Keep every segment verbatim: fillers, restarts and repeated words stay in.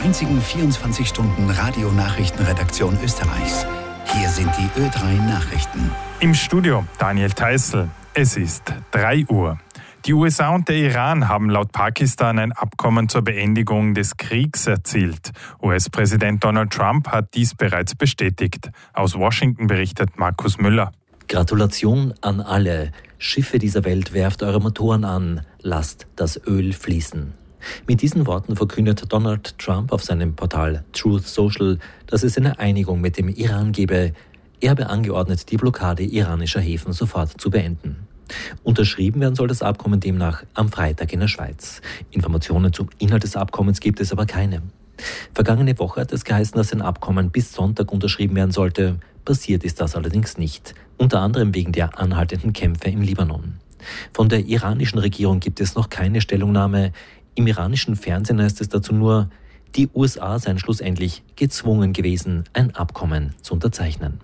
einzigen vierundzwanzig Stunden Radionachrichtenredaktion Österreichs. Hier sind die Ö drei Nachrichten. Im Studio Daniel Theißl. Es ist drei Uhr. Die U S A und der Iran haben laut Pakistan ein Abkommen zur Beendigung des Kriegs erzielt. U S-Präsident Donald Trump hat dies bereits bestätigt. Aus Washington berichtet Markus Müller. Gratulation an alle. Schiffe dieser Welt, werft eure Motoren an. Lasst das Öl fließen. Mit diesen Worten verkündet Donald Trump auf seinem Portal Truth Social, dass es eine Einigung mit dem Iran gebe. Er habe angeordnet, die Blockade iranischer Häfen sofort zu beenden. Unterschrieben werden soll das Abkommen demnach am Freitag in der Schweiz. Informationen zum Inhalt des Abkommens gibt es aber keine. Vergangene Woche hat es geheißen, dass ein Abkommen bis Sonntag unterschrieben werden sollte. Passiert ist das allerdings nicht, unter anderem wegen der anhaltenden Kämpfe im Libanon. Von der iranischen Regierung gibt es noch keine Stellungnahme. Im iranischen Fernsehen heißt es dazu nur, die U S A seien schlussendlich gezwungen gewesen, ein Abkommen zu unterzeichnen.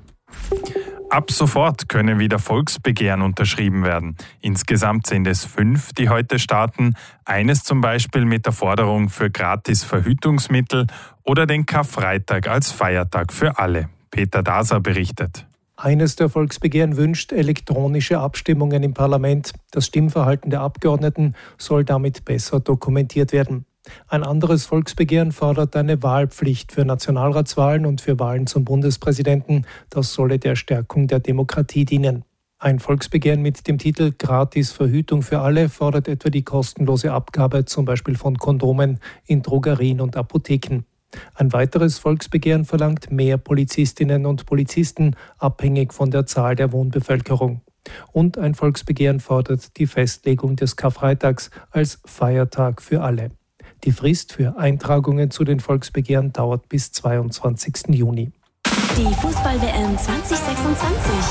Ab sofort können wieder Volksbegehren unterschrieben werden. Insgesamt sind es fünf, die heute starten. Eines zum Beispiel mit der Forderung für gratis Verhütungsmittel oder den Karfreitag als Feiertag für alle. Peter Daser berichtet. Eines der Volksbegehren wünscht elektronische Abstimmungen im Parlament. Das Stimmverhalten der Abgeordneten soll damit besser dokumentiert werden. Ein anderes Volksbegehren fordert eine Wahlpflicht für Nationalratswahlen und für Wahlen zum Bundespräsidenten. Das solle der Stärkung der Demokratie dienen. Ein Volksbegehren mit dem Titel Gratis Verhütung für alle fordert etwa die kostenlose Abgabe zum Beispiel von Kondomen in Drogerien und Apotheken. Ein weiteres Volksbegehren verlangt mehr Polizistinnen und Polizisten, abhängig von der Zahl der Wohnbevölkerung. Und ein Volksbegehren fordert die Festlegung des Karfreitags als Feiertag für alle. Die Frist für Eintragungen zu den Volksbegehren dauert bis zweiundzwanzigsten Juni. Die Fußball-W M zwanzig sechsundzwanzig.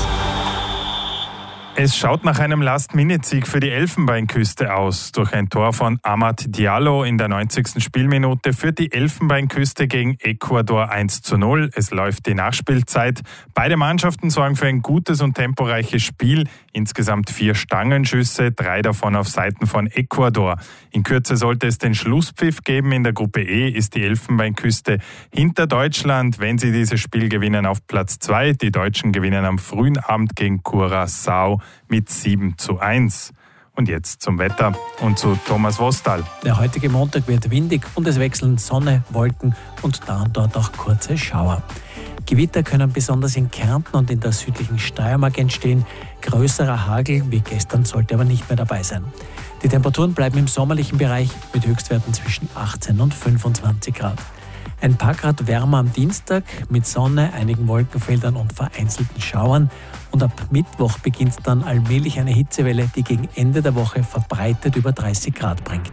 Es schaut nach einem Last-Minute-Sieg für die Elfenbeinküste aus. Durch ein Tor von Amad Diallo in der neunzigsten Spielminute führt die Elfenbeinküste gegen Ecuador eins zu null. Es läuft die Nachspielzeit. Beide Mannschaften sorgen für ein gutes und temporeiches Spiel. Insgesamt vier Stangenschüsse, drei davon auf Seiten von Ecuador. In Kürze sollte es den Schlusspfiff geben. In der Gruppe E ist die Elfenbeinküste hinter Deutschland, wenn sie dieses Spiel gewinnen, auf Platz zwei. Die Deutschen gewinnen am frühen Abend gegen Curaçao mit sieben zu eins. Und jetzt zum Wetter und zu Thomas Wostal. Der heutige Montag wird windig und es wechseln Sonne, Wolken und da und dort auch kurze Schauer. Gewitter können besonders in Kärnten und in der südlichen Steiermark entstehen. Größerer Hagel wie gestern sollte aber nicht mehr dabei sein. Die Temperaturen bleiben im sommerlichen Bereich mit Höchstwerten zwischen achtzehn und fünfundzwanzig Grad. Ein paar Grad wärmer am Dienstag mit Sonne, einigen Wolkenfeldern und vereinzelten Schauern. Und ab Mittwoch beginnt dann allmählich eine Hitzewelle, die gegen Ende der Woche verbreitet über dreißig Grad bringt.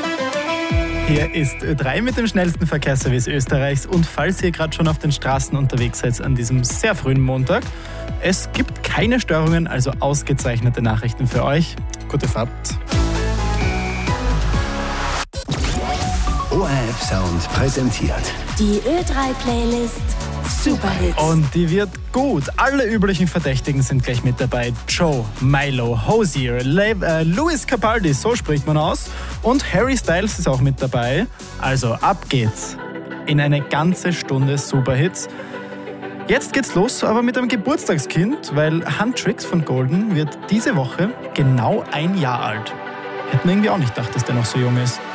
Hier ist Ö drei mit dem schnellsten Verkehrsservice Österreichs. Und falls ihr gerade schon auf den Straßen unterwegs seid an diesem sehr frühen Montag, es gibt keine Störungen, also ausgezeichnete Nachrichten für euch. Gute Fahrt. O R F Sound präsentiert Die Ö drei Playlist Superhits. Und die wird gut. Alle üblichen Verdächtigen sind gleich mit dabei. Joe, Milo, Hozier, Le- äh, Louis Capaldi, so spricht man aus. Und Harry Styles ist auch mit dabei. Also ab geht's. In eine ganze Stunde Superhits. Jetzt geht's los, aber mit einem Geburtstagskind, weil Huntrix von Golden wird diese Woche genau ein Jahr alt. Hätten wir irgendwie auch nicht gedacht, dass der noch so jung ist.